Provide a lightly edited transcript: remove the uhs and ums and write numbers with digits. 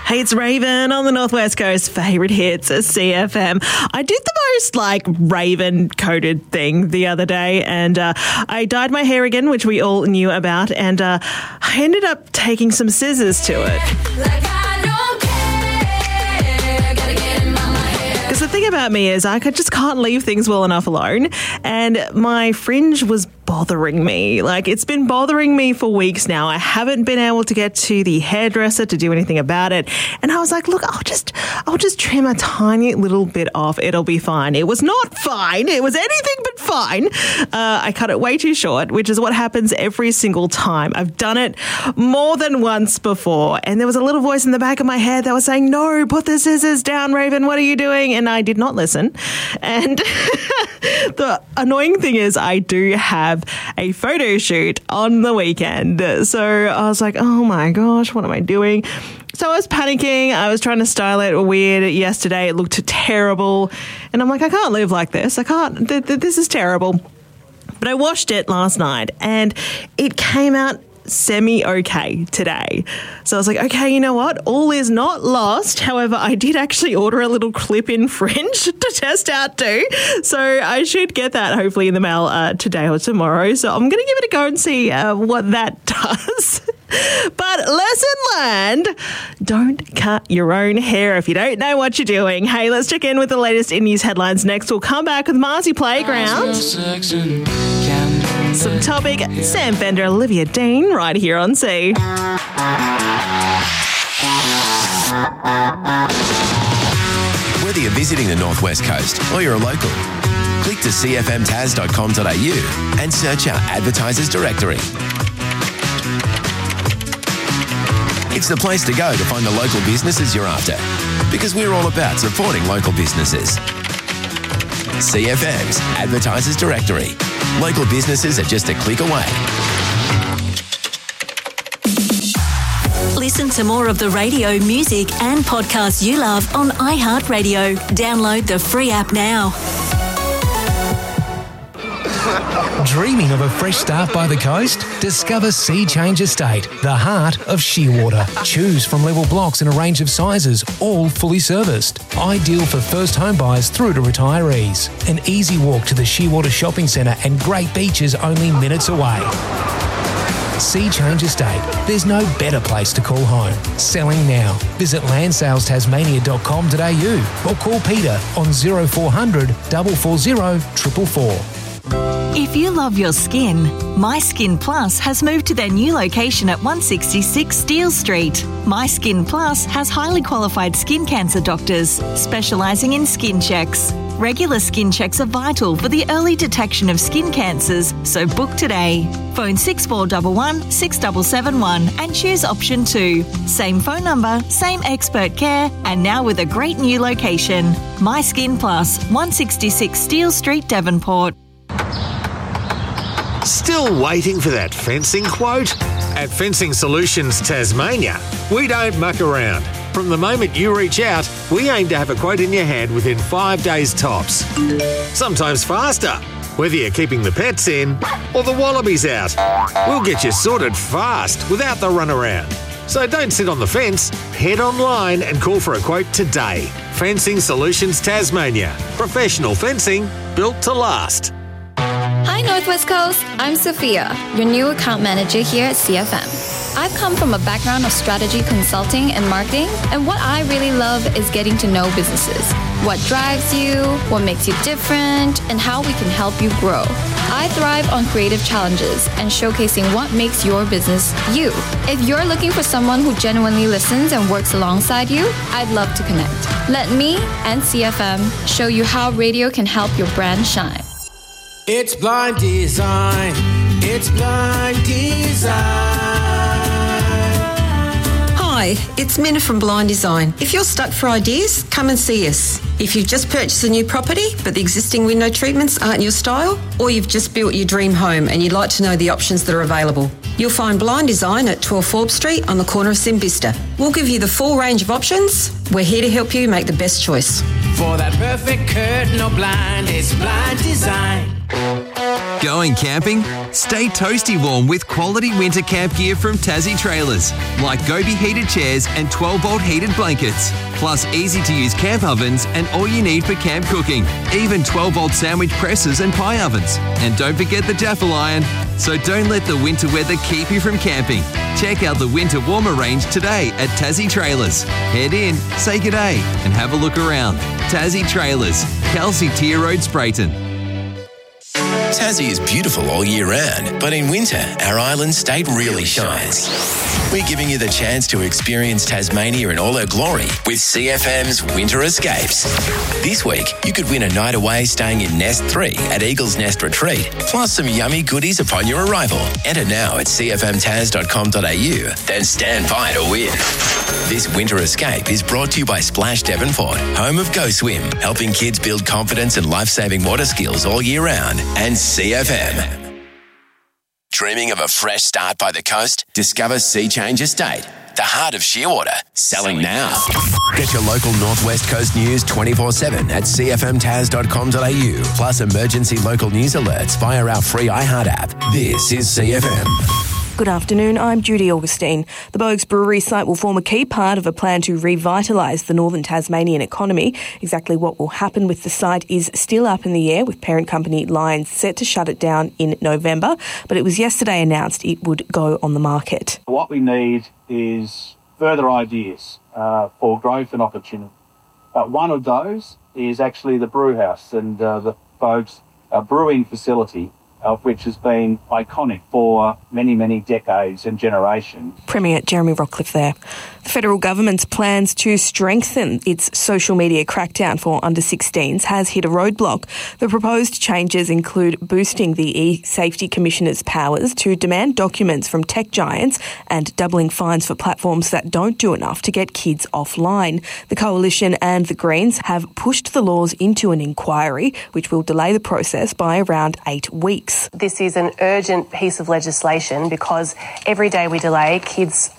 Hey, it's Raven on the Northwest Coast. Favourite hits at CFM. I did the most Raven-coded thing the other day, and I dyed my hair again, which we all knew about, and I ended up taking some scissors to it. Because the thing about me is I just can't leave things well enough alone, and my fringe was bothering me. It's been bothering me for weeks now. I haven't been able to get to the hairdresser to do anything about it. And I was like, look, I'll just trim a tiny little bit off. It'll be fine. It was not fine. It was anything but fine. I cut it way too short, which is what happens every single time. I've done it more than once before. And there was a little voice in the back of my head that was saying, no, put the scissors down, Raven. What are you doing? And I did not listen. And the annoying thing is I do have a photo shoot on the weekend. So I was like, oh my gosh, what am I doing? So I was panicking. I was trying to style it weird yesterday. It looked terrible. And I'm like, I can't live like this. I can't. This is terrible. But I washed it last night and it came out semi-okay today. So I was like, okay, you know what? All is not lost. However, I did actually order a little clip-in fringe to test out too. So I should get that hopefully in the mail today or tomorrow. So I'm going to give it a go and see what that does. But lesson learned, don't cut your own hair if you don't know what you're doing. Hey, let's check in with the latest in news headlines next. We'll come back with Marcy Playground. Some topic, Sam Fender, Olivia Dean, right here on C. Whether you're visiting the Northwest Coast or you're a local, click to cfmtas.com.au and search our advertisers directory. It's the place to go to find the local businesses you're after, because we're all about supporting local businesses. CFM's Advertisers Directory. Local businesses are just a click away. Listen to more of the radio, music and podcasts you love on iHeartRadio. Download the free app now. Dreaming of a fresh start by the coast? Discover Sea Change Estate, the heart of Shearwater. Choose from level blocks in a range of sizes, all fully serviced. Ideal for first home buyers through to retirees. An easy walk to the Shearwater Shopping Centre and great beaches only minutes away. Sea Change Estate. There's no better place to call home. Selling now. Visit landsalestasmania.com.au or call Peter on 0400 440 444. If you love your skin, My Skin Plus has moved to their new location at 166 Steele Street. My Skin Plus has highly qualified skin cancer doctors specialising in skin checks. Regular skin checks are vital for the early detection of skin cancers, so book today. Phone 6411 6771 and choose option 2. Same phone number, same expert care, and now with a great new location. My Skin Plus, 166 Steele Street, Devonport. Still waiting for that fencing quote? At Fencing Solutions Tasmania, we don't muck around. From the moment you reach out, we aim to have a quote in your hand within 5 days tops. Sometimes faster, whether you're keeping the pets in or the wallabies out. We'll get you sorted fast without the runaround. So don't sit on the fence, head online and call for a quote today. Fencing Solutions Tasmania. Professional fencing built to last. Hi Northwest Coast, I'm Sophia, your new account manager here at CFM. I've come from a background of strategy consulting and marketing, and what I really love is getting to know businesses. What drives you, what makes you different, and how we can help you grow. I thrive on creative challenges and showcasing what makes your business you. If you're looking for someone who genuinely listens and works alongside you, I'd love to connect. Let me and CFM show you how radio can help your brand shine. It's Blind Design. It's Blind Design. Hi, it's Minna from Blind Design. If you're stuck for ideas, come and see us. If you've just purchased a new property, but the existing window treatments aren't your style, or you've just built your dream home and you'd like to know the options that are available, you'll find Blind Design at 12 Forbes Street on the corner of Simbista. We'll give you the full range of options. We're here to help you make the best choice. For that perfect curtain or blind, it's Blind Design. Going camping? Stay toasty warm with quality winter camp gear from Tassie Trailers, like Gobi heated chairs and 12-volt heated blankets, plus easy-to-use camp ovens and all you need for camp cooking, even 12-volt sandwich presses and pie ovens. And don't forget the Jaffle iron. So don't let the winter weather keep you from camping. Check out the winter warmer range today at Tassie Trailers. Head in, say g'day, and have a look around. Tassie Trailers, Kelsey Tier Road, Sprayton. Tassie is beautiful all year round, but in winter, our island state really shines. We're giving you the chance to experience Tasmania in all her glory with CFM's Winter Escapes. This week, you could win a night away staying in Nest 3 at Eagle's Nest Retreat, plus some yummy goodies upon your arrival. Enter now at cfmtaz.com.au, then stand by to win. This Winter Escape is brought to you by Splash Devonport, home of Go Swim, helping kids build confidence and life-saving water skills all year round, and CFM. Dreaming of a fresh start by the coast? Discover Sea Change Estate, the heart of Shearwater, selling now. Get your local Northwest Coast news 24/7 at cfmtaz.com.au, plus emergency local news alerts via our free iHeart app. This is CFM. Good afternoon, I'm Judy Augustine. The Bogues Brewery site will form a key part of a plan to revitalise the northern Tasmanian economy. Exactly what will happen with the site is still up in the air, with parent company Lions set to shut it down in November, but it was yesterday announced it would go on the market. What we need is further ideas for growth and opportunity. One of those is actually the brew house and the Bogues brewing facility, which has been iconic for many, many decades and generations. Premier Jeremy Rockcliffe there. The federal government's plans to strengthen its social media crackdown for under-16s has hit a roadblock. The proposed changes include boosting the E-Safety Commissioner's powers to demand documents from tech giants and doubling fines for platforms that don't do enough to get kids offline. The Coalition and the Greens have pushed the laws into an inquiry, which will delay the process by around 8 weeks. This is an urgent piece of legislation because every day we delay, kids